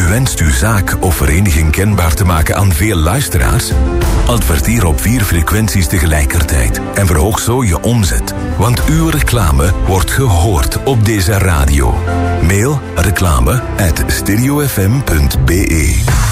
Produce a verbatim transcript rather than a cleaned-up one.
wenst uw zaak of vereniging kenbaar te maken aan veel luisteraars? Adverteer op vier frequenties tegelijkertijd en verhoog zo je omzet. Want uw reclame wordt gehoord op deze radio. Mail reclame at stereofm punt be.